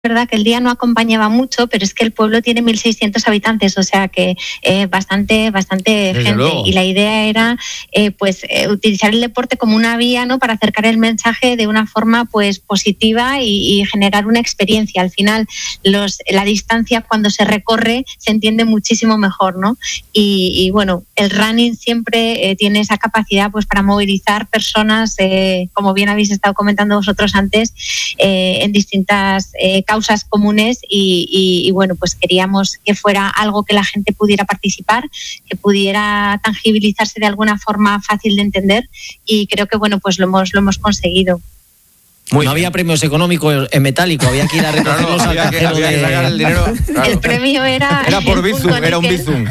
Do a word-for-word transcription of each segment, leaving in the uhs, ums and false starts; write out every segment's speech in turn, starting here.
verdad que el día no acompañaba mucho, pero es que el pueblo tiene mil seiscientos habitantes, o sea que eh, bastante bastante Desde gente. luego. Y la idea era eh, pues eh, utilizar el deporte como una vía, ¿no?, para acercar el mensaje de una forma pues positiva y, y generar una experiencia. Al final los, la distancia cuando se recorre se entiende muchísimo mejor, ¿no? Y, y bueno, el running siempre eh, tiene esa capacidad pues para movilizar personas, eh, como bien habéis estado comentando vosotros antes, eh, en distintas eh, causas comunes y, y, y bueno, pues queríamos que fuera algo que la gente pudiera participar, que pudiera tangibilizarse de alguna forma fácil de entender, y creo que bueno, pues lo hemos, lo hemos conseguido. Muy no bien. Había premios económicos en metálico, había que ir a recogerlos claro, al había cajero que, había de... que sacar el dinero. Claro. El premio era... Era por Bizum, era un que, Bizum.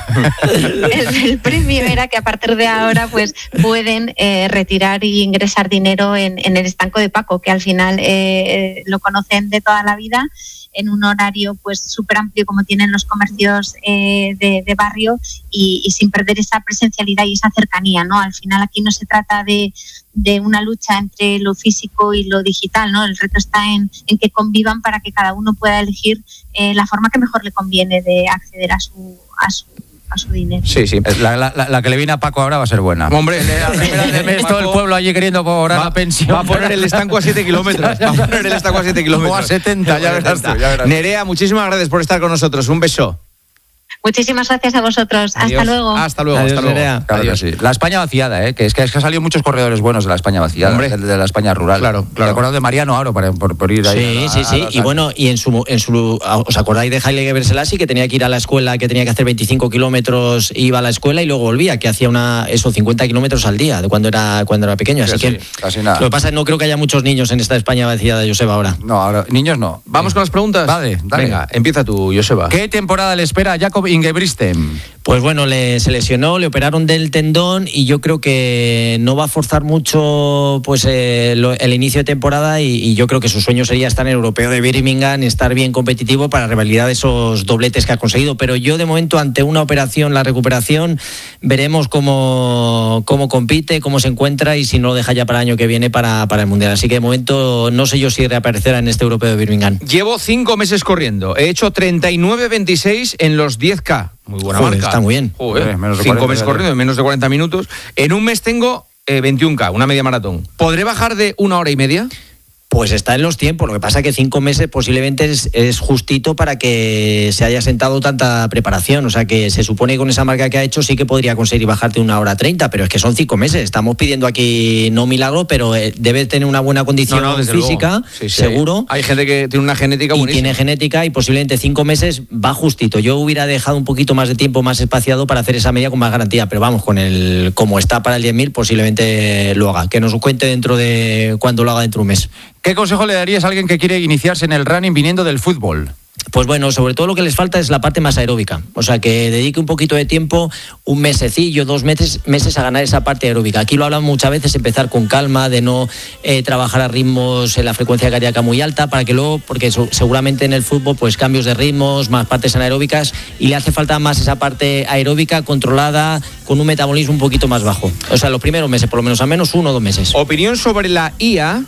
El, el premio era que a partir de ahora pues pueden eh, retirar y ingresar dinero en, en el estanco de Paco, que al final eh, lo conocen de toda la vida, en un horario pues súper amplio como tienen los comercios eh, de, de barrio y, y sin perder esa presencialidad y esa cercanía, ¿no? Al final aquí no se trata de, de una lucha entre lo físico y lo digital, ¿no? El reto está en, en que convivan para que cada uno pueda elegir eh, la forma que mejor le conviene de acceder a su, a su a su dinero. Sí, sí. La, la, la que le viene a Paco ahora va a ser buena. Hombre, la primera de mes, todo el pueblo allí queriendo cobrar va, la pensión. Va a poner el estanco a siete kilómetros. Va a poner el estanco a siete kilómetros. O a setenta, ya verás tú, ya verás. Nerea, muchísimas gracias por estar con nosotros. Un beso. Muchísimas gracias a vosotros. Adiós. Hasta luego. Hasta luego. Adiós, hasta luego. Nerea. Claro Adiós. que sí. La España vaciada, ¿eh? que es que, es que han salido muchos corredores buenos de la España vaciada, de, de la España rural. Claro, claro. Me acuerdo de Mariano Aro por, por, por ir ahí. Sí, a, sí, sí. a, a, y bueno, y en su, en su. ¿Os acordáis de Haile Gebrselassie, que tenía que ir a la escuela, que tenía que hacer veinticinco kilómetros, iba a la escuela y luego volvía, que hacía una esos cincuenta kilómetros al día de cuando era cuando era pequeño? Así sí, que sí, casi nada. Lo que pasa es que no creo que haya muchos niños en esta España vaciada, Joseba, ahora. No, ahora, niños no. Vamos con las preguntas. Vale, dale. Venga, empieza tú, Joseba. ¿Qué temporada le espera a Jakob Ingebrigtsen? Pues bueno, le, se lesionó, le operaron del tendón y yo creo que no va a forzar mucho pues eh, lo, el inicio de temporada y, y yo creo que su sueño sería estar en el Europeo de Birmingham, estar bien competitivo para revalidar esos dobletes que ha conseguido. Pero yo de momento, ante una operación, la recuperación, veremos cómo, cómo compite, cómo se encuentra y si no lo deja ya para el año que viene para, para el Mundial. Así que de momento no sé yo si reaparecerá en este Europeo de Birmingham. Llevo cinco meses corriendo. He hecho treinta y nueve veintiséis en los diez K. Muy buena Joder, marca. Está muy bien. Joder, Joder, menos de cinco cuarenta, meses corriendo en menos de cuarenta minutos. En un mes tengo eh, veintiún K, una media maratón. ¿Podré bajar de una hora y media? Pues está en los tiempos, lo que pasa es que cinco meses posiblemente es, es justito para que se haya sentado tanta preparación, o sea que se supone que con esa marca que ha hecho sí que podría conseguir bajarte una hora treinta, pero es que son cinco meses, estamos pidiendo aquí no milagro, pero eh, debe tener una buena condición no, no, física, sí, sí, seguro. Hay gente que tiene una genética y buenísima. tiene genética y posiblemente cinco meses va justito. Yo hubiera dejado un poquito más de tiempo más espaciado para hacer esa media con más garantía, pero vamos, con el como está para el diez mil posiblemente lo haga, que nos cuente dentro de cuando lo haga dentro de un mes. ¿Qué consejo le darías a alguien que quiere iniciarse en el running viniendo del fútbol? Pues bueno, sobre todo lo que les falta es la parte más aeróbica. O sea, que dedique un poquito de tiempo, un mesecillo, dos meses, meses a ganar esa parte aeróbica. Aquí lo hablan muchas veces, empezar con calma, de no eh, trabajar a ritmos en la frecuencia cardíaca muy alta, para que luego, porque eso, seguramente en el fútbol, pues cambios de ritmos, más partes anaeróbicas, y le hace falta más esa parte aeróbica controlada, con un metabolismo un poquito más bajo. O sea, los primeros meses, por lo menos, al menos uno o dos meses. Opinión sobre la I A...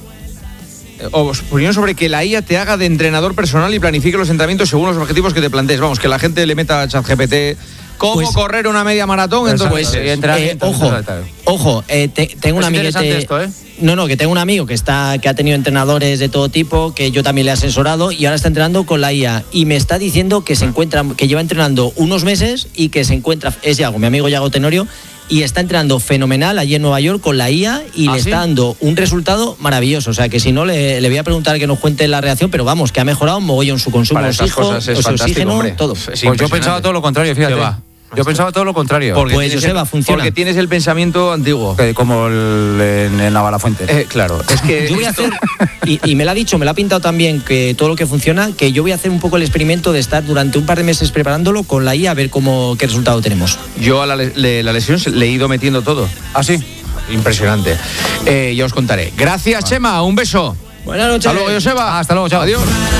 opinión sobre que la I A te haga de entrenador personal y planifique los entrenamientos según los objetivos que te plantees. Vamos, que la gente le meta a ChatGPT cómo pues, correr una media maratón. Entonces, pues, eh, ojo, ojo, eh, te, tengo un amiguete. Esto, ¿eh? No, no, que tengo un amigo que está que ha tenido entrenadores de todo tipo, que yo también le he asesorado y ahora está entrenando con la I A y me está diciendo que se encuentra, que lleva entrenando unos meses y que se encuentra, es Yago, mi amigo Yago Tenorio, y está entrenando fenomenal allí en Nueva York con la I A y ¿Ah, le sí? está dando un resultado maravilloso. O sea, que si no, le, le voy a preguntar que nos cuente la reacción, pero vamos, que ha mejorado un mogollón su consumo de oxígeno, oxígeno, hombre. todo. Es Pues yo pensaba todo lo contrario, fíjate. va? Yo pensaba todo lo contrario. Porque Pues tienes Joseba, el, funciona. Porque tienes el pensamiento antiguo. Que como el, en, en Navalafuente. Eh, claro, es que... Yo voy a hacer, y, y me lo ha dicho, me lo ha pintado también, que todo lo que funciona, que yo voy a hacer un poco el experimento de estar durante un par de meses preparándolo con la I A a ver cómo, qué resultado tenemos. Yo a la, le, la lesión le he ido metiendo todo. ¿Ah, sí? Impresionante. Eh, ya os contaré. Gracias, Chema. Un beso. Buenas noches. Hasta luego, Joseba. Hasta luego, chao. Adiós.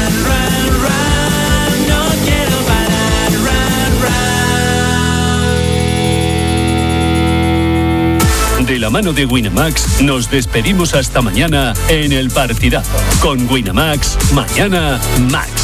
De la mano de Winamax nos despedimos hasta mañana en El Partidazo. Con Winamax, mañana Max.